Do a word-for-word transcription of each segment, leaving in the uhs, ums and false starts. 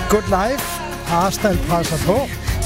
Good life. Arsenal presser på.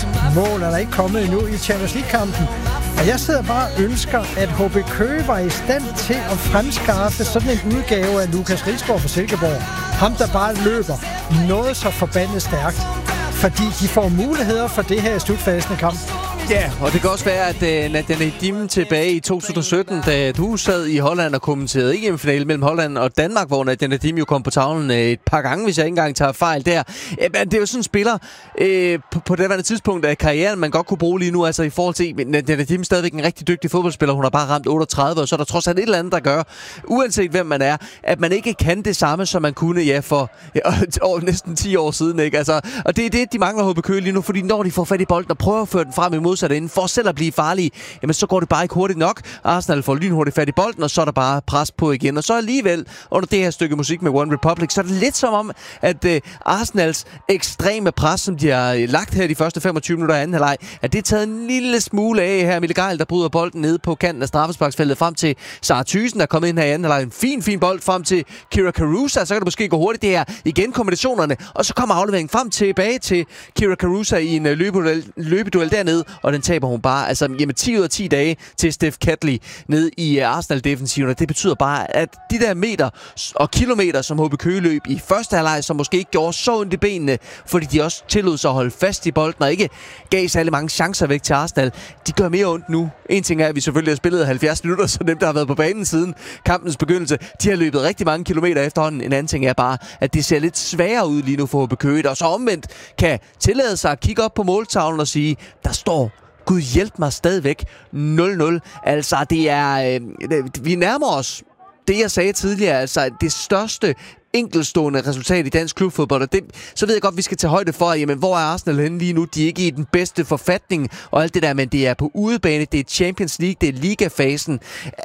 Mål er der ikke kommet endnu i Champions League-kampen. Og jeg sidder bare og ønsker, at H B Køge var i stand til at fremskaffe sådan en udgave af Lukas Rigsgaard fra Silkeborg. Ham, der bare løber noget så forbandet stærkt. Fordi de får muligheder for det her i slutfasen af kampen. Ja, og det kan også være, at uh, Nadia Nadim tilbage i to tusind og sytten, da du sad i Holland og kommenterede E M-finalen mellem Holland og Danmark, hvor Nadia Nadim jo kom på tavlen uh, et par gange, hvis jeg ikke engang tager fejl der. Uh, det er jo sådan en spiller uh, på, på det tidspunkt af karrieren, man godt kunne bruge lige nu, altså i forhold til Nadia Nadim stadigvæk en rigtig dygtig fodboldspiller. Hun har bare ramt otteogtredive, og så er der trods alt et eller andet, der gør, uanset hvem man er, at man ikke kan det samme, som man kunne ja, for ja, næsten ti år siden. Ikke? Altså, og det er det, de mangler H B Køge lige nu, fordi når de får fat i bolden og prøver at føre den frem imod sig inden, for selv at blive farlige, jamen så går det bare ikke hurtigt nok. Arsenal får lynhurtigt fat i bolden, og så er der bare pres på igen. Og så alligevel, under det her stykke musik med One Republic, så er det lidt som om, at uh, Arsenals ekstreme pres, som de har lagt her de første femogtyve minutter af anden halvleg, at det er taget en lille smule af her. Mille Geil, der bryder bolden ned på kanten af straffesparksfeltet frem til Sara Thyssen, der er kommet ind her i anden halvleg. En fin, fin bold frem til Kira Carusa, så kan det måske gå hurtigt. Det her igen kombinationerne, og så kommer afleveringen frem tilbage til Kira Carusa i en løbeduel, løbeduel dernede, og den taber hun bare. Altså, jamen ti ud af ti dage til Steph Catley ned i uh, Arsenal-defensiven, og det betyder bare, at de der meter og kilometer, som H B Køge løb i første halvleg, som måske ikke gjorde så ondt i benene, fordi de også tillod sig at holde fast i bolden og ikke gav særlig mange chancer væk til Arsenal, de gør mere ondt nu. En ting er, at vi selvfølgelig har spillet halvfjerds minutter, så dem, der har været på banen siden kampens begyndelse, de har løbet rigtig mange kilometer efterhånden. En anden ting er bare, at det ser lidt sværere ud lige nu for H B Køge, og så omvendt kan tillade sig at kigge op på måltavlen og sige, der står Gud hjælp mig stadigvæk nul nul. Altså, det er... Øh, vi nærmer os det, jeg sagde tidligere. Altså, det største enkeltstående resultat i dansk klubfodbold, og det, så ved jeg godt, at vi skal tage højde for, jamen, hvor er Arsenal henne lige nu? De er ikke i den bedste forfatning og alt det der, men det er på udebane, det er Champions League, det er ligafasen.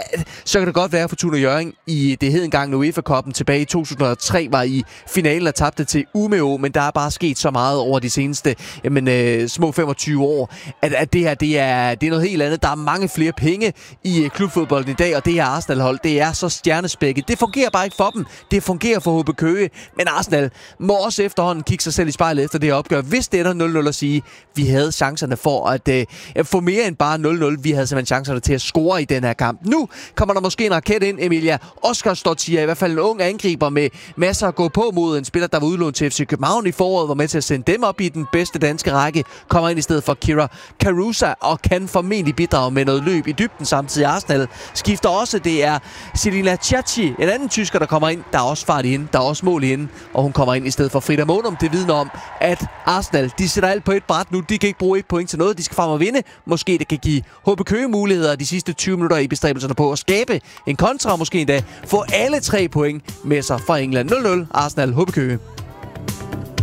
Så kan det godt være, at Fortuna Hjørring i det hed engang UEFA-cupen tilbage i to tusind og tre var i finalen og tabte til Umeå, men der er bare sket så meget over de seneste jamen, øh, små femogtyve år, at, at det her, det er, det er noget helt andet. Der er mange flere penge i klubfodbolden i dag, og det her Arsenal-hold, det er så stjernespækket. Det fungerer bare ikke for dem. Det fungerer for H B Køge, men Arsenal må også efterhånden kigge sig selv i spejlet efter det her opgør. Hvis det er der nul nul at sige, vi havde chancerne for at øh, få mere end bare nul nul. Vi havde simpelthen chancerne til at score i den her kamp. Nu kommer der måske en raket ind, Emilia. Oscar Stortier, i hvert fald en ung angriber med masser at gå på mod. En spiller, der var udlånt til F C København i foråret, var med til at sende dem op i den bedste danske række. Kommer ind i stedet for Kira Carusa og kan formentlig bidrage med noget løb i dybden samtidig. Arsenal skifter også. Det er Selina Ciacci, en anden tysker, der kommer ind. Der er også fart i der er også mål i hende, og hun kommer ind i stedet for Frida Månum. Det vidner om, at Arsenal, de sætter alt på et bræt nu. De kan ikke bruge et point til noget. De skal frem og vinde. Måske det kan give H B Køge muligheder de sidste tyve minutter i bestræbelserne på at skabe en kontra, måske endda få alle tre point med sig fra England. nul nul Arsenal H B Køge.